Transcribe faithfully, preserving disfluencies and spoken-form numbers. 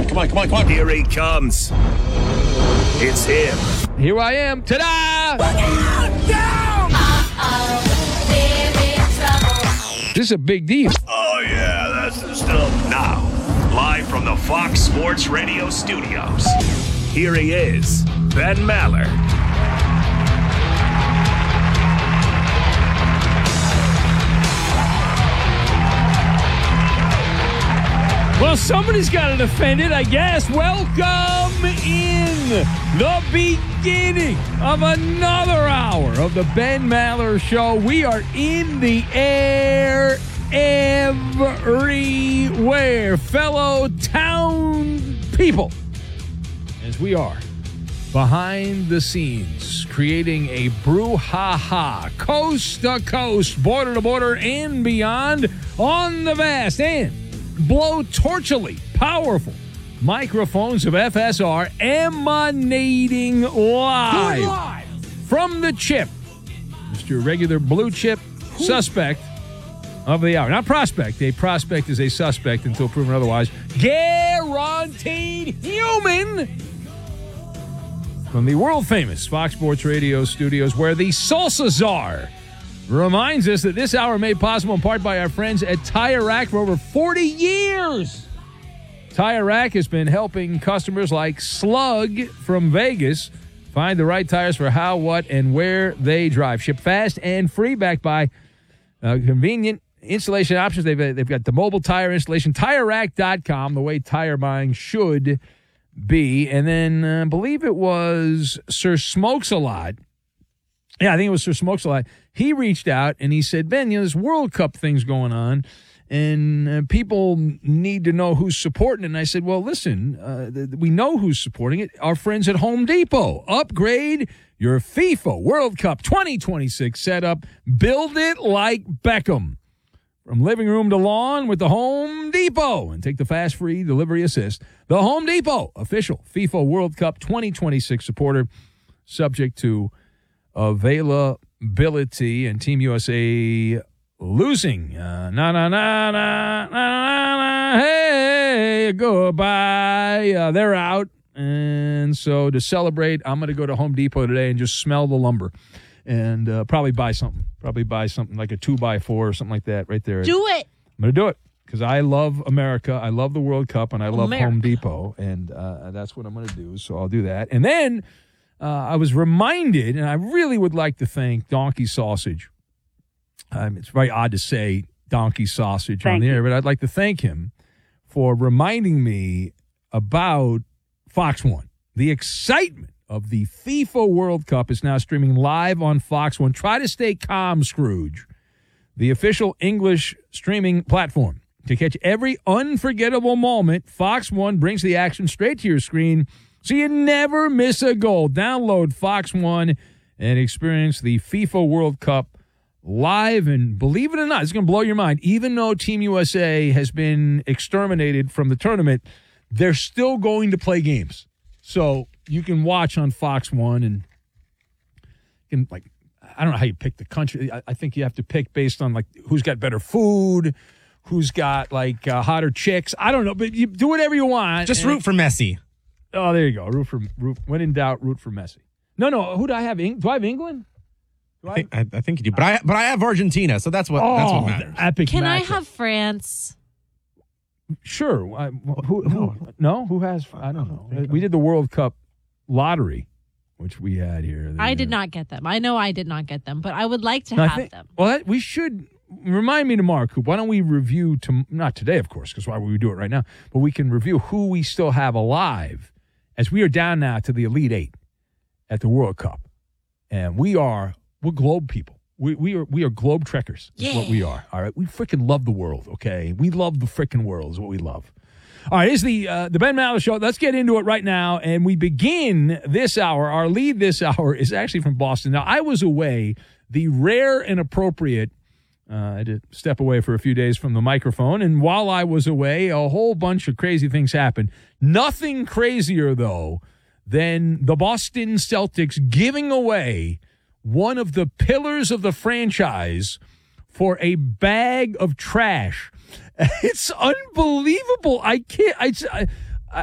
on, come on, come on, come on. Here he comes. It's him. Here I am. Ta-da! Look out! Down! Uh-oh, we're in trouble. This is a big deal. Oh, yeah, that's the stuff. Now, live from the Fox Sports Radio studios, here he is, Ben Maller. Well, somebody's got to defend it, I guess. Welcome in the beginning of another hour of the Ben Maller Show. We are in the air everywhere, fellow town people, as we are behind the scenes, creating a brouhaha, coast to coast, border to border, and beyond on the vast and blow-torchily powerful microphones of F S R emanating live, live from the chip. Mister Regular Blue Chip Suspect of the hour. Not prospect. A prospect is a suspect until proven otherwise. Guaranteed human from the world-famous Fox Sports Radio studios, where the Salsa Czar reminds us that this hour made possible in part by our friends at Tire Rack for over forty years. Tire Rack has been helping customers like Slug from Vegas find the right tires for how, what, and where they drive. Ship fast and free, backed by uh, convenient installation options. They've, they've got the mobile tire installation, tire rack dot com, the way tire buying should be. And then I uh, believe it was Sir Smokes-A-Lot. Yeah, I think it was Sir Smokes-A-Lot. He reached out and he said, Ben, you know, this World Cup thing's going on, and uh, people need to know who's supporting it. And I said, well, listen, uh, th- we know who's supporting it. Our friends at Home Depot. Upgrade your FIFA World Cup twenty twenty-six setup. Build it like Beckham. From living room to lawn with the Home Depot. And take the fast, free delivery assist. The Home Depot, official FIFA World Cup twenty twenty-six supporter, subject to availability, and Team U S A losing. Uh, na na na na na na na. Hey, goodbye. Uh, they're out, and so to celebrate, I'm going to go to Home Depot today and just smell the lumber, and uh, probably buy something. Probably buy something like a two by four or something like that right there. Do it. I'm going to do it because I love America. I love the World Cup, and I love America. Home Depot, and uh, that's what I'm going to do. So I'll do that, and then. Uh, I was reminded, and I really would like to thank Donkey Sausage. Um, it's very odd to say Donkey Sausage Thank on the you. air, but I'd like to thank him for reminding me about Fox One. The excitement of the FIFA World Cup is now streaming live on Fox One. Try to stay calm, Scrooge, the official English streaming platform. To catch every unforgettable moment, Fox One brings the action straight to your screen, so you never miss a goal. Download Fox One and experience the FIFA World Cup live. And believe it or not, it's going to blow your mind. Even though Team U S A has been exterminated from the tournament, they're still going to play games. So you can watch on Fox One, and you can, like, I don't know how you pick the country. I, I think you have to pick based on, like, who's got better food, who's got, like, uh, hotter chicks. I don't know, but you do whatever you want. Just root for Messi. Oh, there you go. Root for root. When in doubt, root for Messi. No, no. Who do I have? Eng- do I have England? Do I, think, I, I think you do, but I but I have Argentina, so that's what oh, that's what matters. Epic. Can I matchup. have France? Sure. I, who, who, no. Who has? I don't know. We did the World Cup lottery, which we had here. I did not get them. I know I did not get them, but I would like to No, I have think- them. Well, that, we should remind me tomorrow, Coop. Why don't we review to not today, of course, because why would we do it right now? But we can review who we still have alive, as we are down now to the Elite Eight at the World Cup, and we are we're globe people. We we are we are globe trekkers. Is Yeah. what we are. All right, we freaking love the world. Okay, we love the freaking world. Is what we love. All right, it's the uh, the Ben Maller Show. Let's get into it right now, and we begin this hour. Our lead this hour is actually from Boston. Now, I was away, the rare and appropriate. Uh, I had to step away for a few days from the microphone, and while I was away, a whole bunch of crazy things happened. Nothing crazier, though, than the Boston Celtics giving away one of the pillars of the franchise for a bag of trash. It's unbelievable. I can't. I,